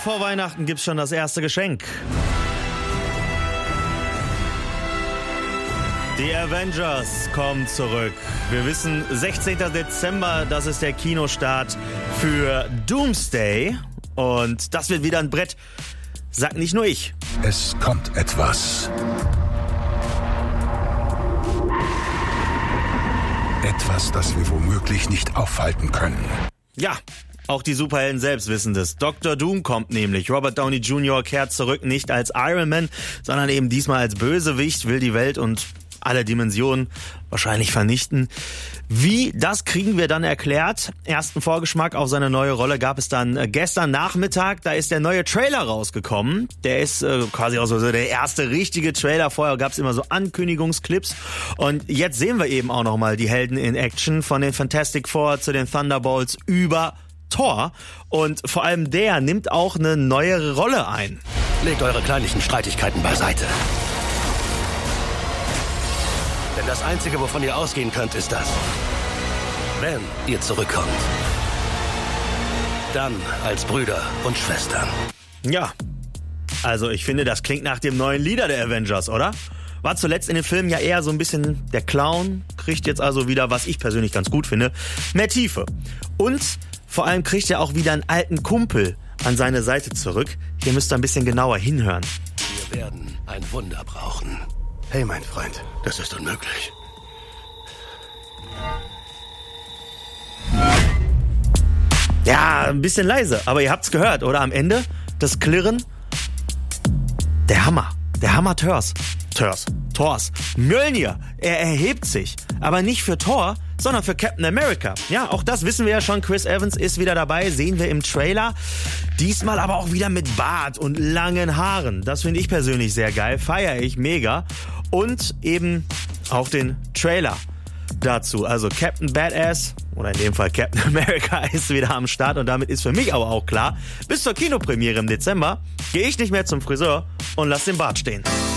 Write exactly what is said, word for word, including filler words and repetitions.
vor Weihnachten gibt's schon das erste Geschenk. Die Avengers kommen zurück. Wir wissen, sechzehnten Dezember, das ist der Kinostart für Doomsday. Und das wird wieder ein Brett. Sag nicht nur ich. Es kommt etwas. Etwas, das wir womöglich nicht aufhalten können. Ja, auch die Superhelden selbst wissen das. Doktor Doom kommt nämlich. Robert Downey Junior kehrt zurück, nicht als Iron Man, sondern eben diesmal als Bösewicht, will die Welt und alle Dimensionen wahrscheinlich vernichten. Wie, das kriegen wir dann erklärt. Ersten Vorgeschmack auf seine neue Rolle gab es dann gestern Nachmittag. Da ist der neue Trailer rausgekommen. Der ist äh, quasi auch so der erste richtige Trailer. Vorher gab es immer so Ankündigungsclips. Und jetzt sehen wir eben auch nochmal die Helden in Action, von den Fantastic Four zu den Thunderbolts über Thor. Und vor allem der nimmt auch eine neuere Rolle ein. Legt eure kleinlichen Streitigkeiten beiseite. Denn das Einzige, wovon ihr ausgehen könnt, ist das. Wenn ihr zurückkommt. Dann als Brüder und Schwestern. Ja, also ich finde, das klingt nach dem neuen Leader der Avengers, oder? War zuletzt in den Filmen ja eher so ein bisschen der Clown, kriegt jetzt also wieder, was ich persönlich ganz gut finde, mehr Tiefe. Und vor allem kriegt er auch wieder einen alten Kumpel an seine Seite zurück. Hier müsst ihr ein bisschen genauer hinhören. Wir werden ein Wunder brauchen. Hey, mein Freund, das ist unmöglich. Ja, ein bisschen leise, aber ihr habt's gehört, oder? Am Ende das Klirren. Der Hammer. Der Hammer Thors. Thors. Thors. Mjölnir. Er erhebt sich. Aber nicht für Thor, sondern für Captain America. Ja, auch das wissen wir ja schon. Chris Evans ist wieder dabei, sehen wir im Trailer. Diesmal aber auch wieder mit Bart und langen Haaren. Das finde ich persönlich sehr geil, feiere ich mega. Und eben auch den Trailer dazu. Also Captain Badass, oder in dem Fall Captain America, ist wieder am Start. Und damit ist für mich aber auch klar, bis zur Kinopremiere im Dezember gehe ich nicht mehr zum Friseur und lass den Bart stehen.